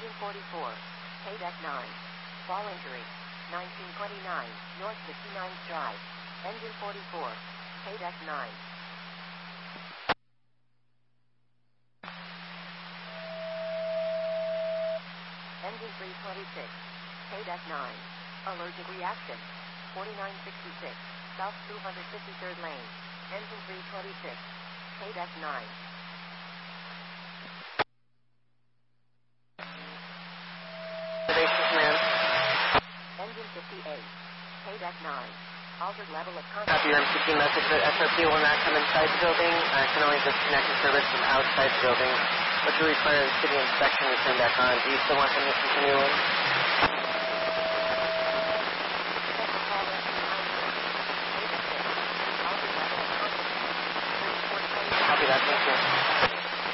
Engine 44. KDEC 9. Fall injury. 1929, North 59th Drive. Engine 44. KDEC 9. Engine 326. KDEC 9. Allergic reaction. 4966. South 253rd lane. Engine 326. KDEC 9. Engine 58. KDEC 9. Altered level of contact. Copy your MCP message that SOP will not come inside the building. I can only disconnect the service from outside the building, which will require the city inspection to turn back on. Do you still want them to continue?